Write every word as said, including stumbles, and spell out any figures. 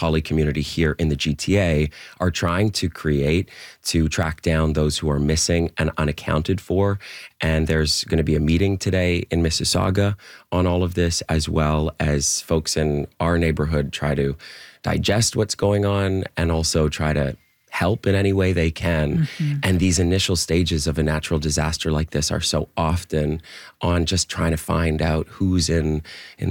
poly community here in the G T A are trying to create to track down those who are missing and unaccounted for. And there's going to be a meeting today in Mississauga on all of this, as well as folks in our neighborhood try to digest what's going on and also try to help in any way they can. Mm-hmm. And these initial stages of a natural disaster like this are so often on just trying to find out who's in, in